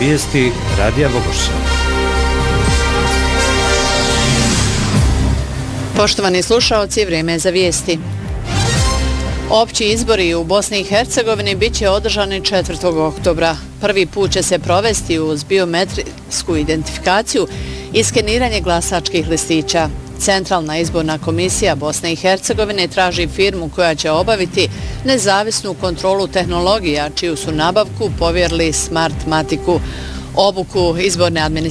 Vijesti Radija Vogošća. Poštovani slušaoci, vrijeme je za vijesti. Opći izbori u Bosni i Hercegovini bit će održani 4. oktobra. Prvi put će se provesti uz biometrijsku identifikaciju i skeniranje glasačkih listića. Centralna izborna komisija Bosne i Hercegovine traži firmu koja će obaviti nezavisnu kontrolu tehnologija, čiju su nabavku povjerili Smartmatiku. Obuku izborne administracije